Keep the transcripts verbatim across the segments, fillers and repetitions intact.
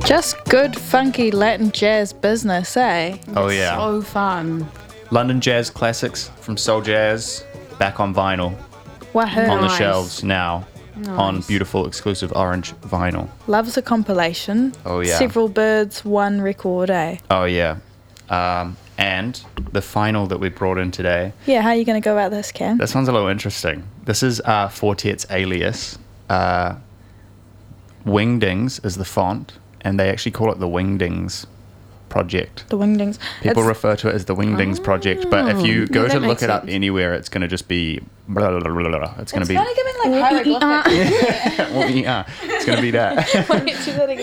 Just good, funky Latin jazz business, eh? Oh yeah. So fun. London jazz classics from Soul Jazz back on vinyl Wahoo. on the Nice. shelves now on Nice. beautiful exclusive orange vinyl. Loves a compilation. Oh, yeah. Several birds, one record, eh? Oh yeah. Um, and the final that we brought in today, Yeah, how are you going to go about this, Cam? this one's a little interesting. This is uh, Fortet's Alias. Uh, Wingdings is the font, and they actually call it the Wingdings Project. The Wingdings. People It's- refer to it as the Wingdings Project, but if you go yeah, to that look makes it up sense. anywhere, it's going to just be blah, blah, blah, blah, blah. It's going to be kind of giving like hieroglyphics. well, yeah, it's going to be that. Why don't you do that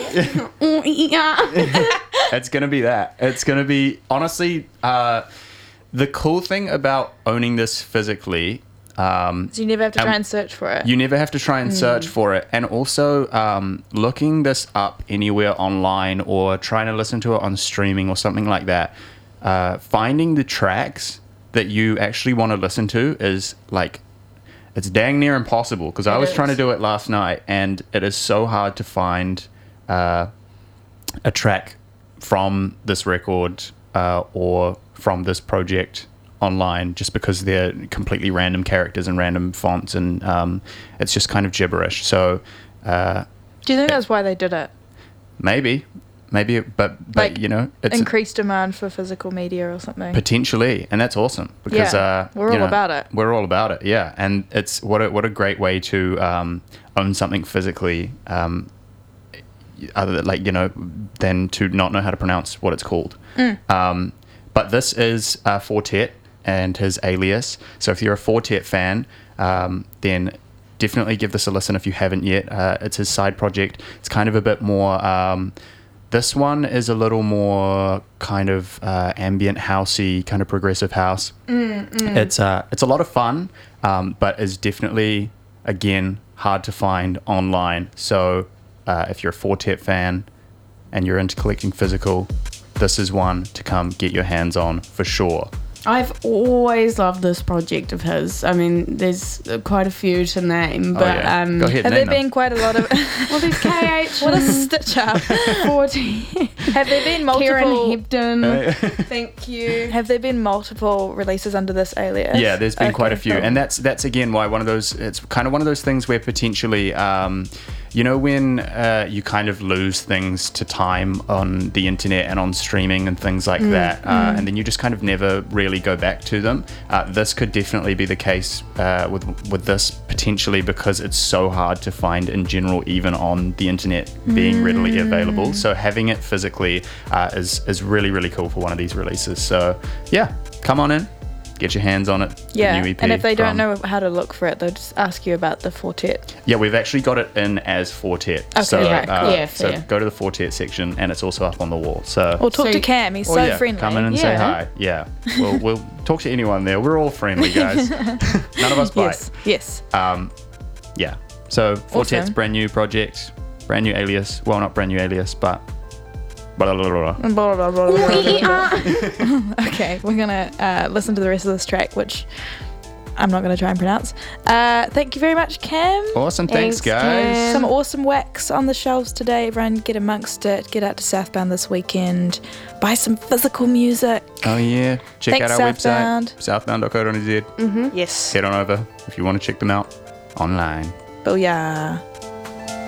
again? It's going to be that. It's going to be honestly uh, the cool thing about owning this physically. Um, So you never have to try Um, and search for it. You never have to try and search for it. And also, um, looking this up anywhere online or trying to listen to it on streaming or something like that, uh, finding the tracks that you actually want to listen to is like, it's dang near impossible. Because I It was trying to is. do it last night, and it is so hard to find uh, a track from this record uh, or from this project online, just because they're completely random characters and random fonts, and um, it's just kind of gibberish. So uh, Do you think that's why they did it? maybe, maybe, but, but Like, you know, it's Increased demand for physical media or something? potentially, and that's awesome because Yeah, uh, we're you all know, about it. We're all about it, yeah. And it's what a, what a great way to um, own something physically. Um, other than, like, you know, than to not know how to pronounce what it's called. Mm. Um, but this is uh, Fortet and his Alias. So if you're a Fortet fan, um, then definitely give this a listen if you haven't yet. Uh, it's his side project. It's kind of a bit more. Um, this one is a little more kind of uh, ambient housey, kind of progressive house. It's uh, it's a lot of fun, um, but is definitely again hard to find online. So uh, if you're a Fortet fan and you're into collecting physical, this is one to come get your hands on for sure. I've always loved this project of his. I mean, there's uh, quite a few to name, but oh, yeah. um, Go ahead, Have name there been them. quite a lot of... well, there's K H. what a stitch up. forty. Have there been Kieran multiple... Hebden. Thank you. Have there been multiple releases under this alias? Yeah, there's been quite a Okay, few, cool. and that's that's again why one of those. It's kind of one of those things where potentially, um, you know, when uh, you kind of lose things to time on the internet and on streaming and things like that, uh, and then you just kind of never really go back to them. Uh, this could definitely be the case uh, with with this potentially, because it's so hard to find in general, even on the internet being readily available. So having it physically uh, is is really really cool for one of these releases. So yeah, come on in. Get your hands on it. the Yeah, new E P and if they don't from- know how to look for it, they'll just ask you about the Fortet. Yeah, we've actually got it in as Fortet. Okay, so, right, uh, cool. Yeah, so fair. go to the Fortet section, and it's also up on the wall. So, Or talk So- to Cam, he's or so yeah, friendly. come in and say Yeah. hi. Yeah, we'll we'll talk to anyone there. We're all friendly guys. None of us bite. Yes, yes. Um, yeah. So Fortet's Awesome. brand new project, brand new alias. Well, not brand new alias, but. Blah, blah, blah, blah. Blah, blah, blah, blah, blah, blah. Okay, we're gonna uh, listen to the rest of this track, which I'm not gonna try and pronounce. Uh, thank you very much, Cam. Awesome, thanks, Thanks, guys. Cam. Some awesome wax on the shelves today. Everyone get amongst it. Get out to Southbound this weekend. Buy some physical music. Oh yeah, check Thanks, out our Southbound. website, southbound dot co dot n z. Yes. Head on over if you want to check them out online. Booyah.